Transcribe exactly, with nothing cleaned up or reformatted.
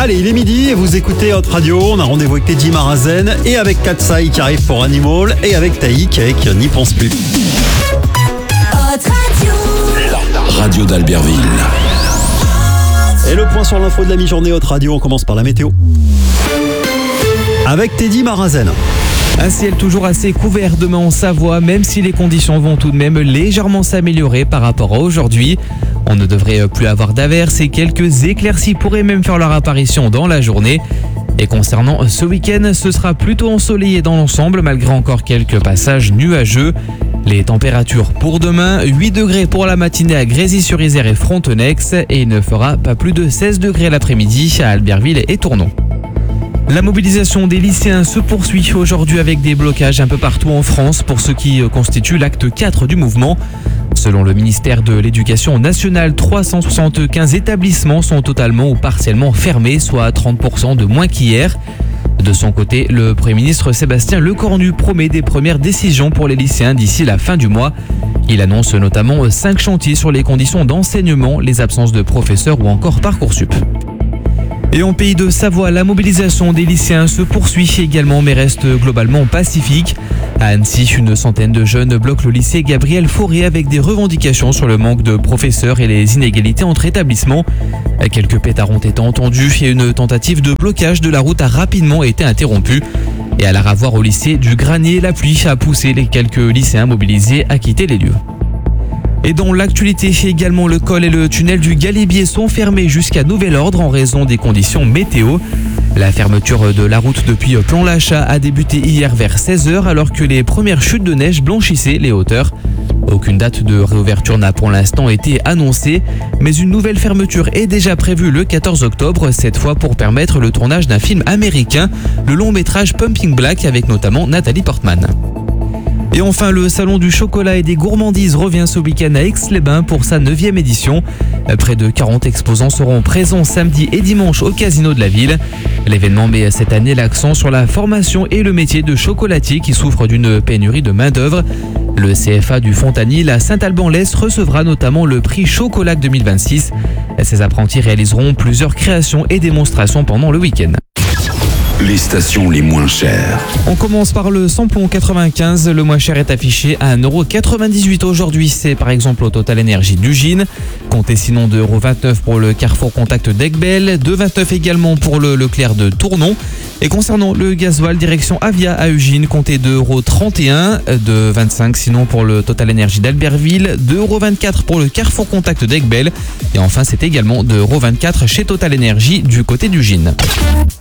Allez, il est midi et vous écoutez Hot Radio. On a rendez-vous avec Teddy Marazen et avec Katsai qui arrive pour Animal et avec Taïk avec N'y pense plus. Hot Radio. La radio d'Albertville. Et le point sur l'info de la mi-journée Hot Radio, on commence par la météo. Avec Teddy Marazen. Un ciel toujours assez couvert demain en Savoie, même si les conditions vont tout de même légèrement s'améliorer par rapport à aujourd'hui. On ne devrait plus avoir d'averses et quelques éclaircies pourraient même faire leur apparition dans la journée. Et concernant ce week-end, ce sera plutôt ensoleillé dans l'ensemble, malgré encore quelques passages nuageux. Les températures pour demain, huit degrés pour la matinée à Grésy-sur-Isère et Frontenex, et il ne fera pas plus de seize degrés l'après-midi à Albertville et Tournon. La mobilisation des lycéens se poursuit aujourd'hui avec des blocages un peu partout en France pour ce qui constitue l'acte quatre du mouvement. Selon le ministère de l'Éducation nationale, trois cent soixante-quinze établissements sont totalement ou partiellement fermés, soit trente pour cent de moins qu'hier. De son côté, le Premier ministre Sébastien Lecornu promet des premières décisions pour les lycéens d'ici la fin du mois. Il annonce notamment cinq chantiers sur les conditions d'enseignement, les absences de professeurs ou encore Parcoursup. Et en Pays de Savoie, la mobilisation des lycéens se poursuit également mais reste globalement pacifique. À Annecy, une centaine de jeunes bloquent le lycée Gabriel Fauré avec des revendications sur le manque de professeurs et les inégalités entre établissements. Quelques pétards ont été entendus et une tentative de blocage de la route a rapidement été interrompue. Et à la ravoire au lycée du Granier, la pluie a poussé les quelques lycéens mobilisés à quitter les lieux. Et dans l'actualité, également le col et le tunnel du Galibier sont fermés jusqu'à nouvel ordre en raison des conditions météo. La fermeture de la route depuis Plan-Lachat a débuté hier vers seize heures alors que les premières chutes de neige blanchissaient les hauteurs. Aucune date de réouverture n'a pour l'instant été annoncée, mais une nouvelle fermeture est déjà prévue le quatorze octobre, cette fois pour permettre le tournage d'un film américain, le long métrage Pumping Black avec notamment Nathalie Portman. Et enfin, le salon du chocolat et des gourmandises revient ce week-end à Aix-les-Bains pour sa neuvième édition. Près de quarante exposants seront présents samedi et dimanche au casino de la ville. L'événement met cette année l'accent sur la formation et le métier de chocolatier qui souffre d'une pénurie de main-d'œuvre. Le C F A du Fontanil à Saint-Alban-l'Est recevra notamment le prix Chocolac deux mille vingt-six. Ces apprentis réaliseront plusieurs créations et démonstrations pendant le week-end. Les stations les moins chères. On commence par le samplon quatre-vingt-quinze. Le moins cher est affiché à un euro quatre-vingt-dix-huit aujourd'hui. C'est par exemple au Total Énergie d'Ugine. Comptez sinon deux euros vingt-neuf pour le Carrefour Contact d'Aiguebelle. deux euros vingt-neuf également pour le Leclerc de Tournon. Et concernant le gasoil, direction Avia à Ugine, comptez deux euros trente et un. deux euros vingt-cinq sinon pour le Total Énergie d'Albertville. deux euros vingt-quatre pour le Carrefour Contact d'Aiguebelle. Et enfin, c'est également deux euros vingt-quatre chez Total Énergie du côté d'Ugine.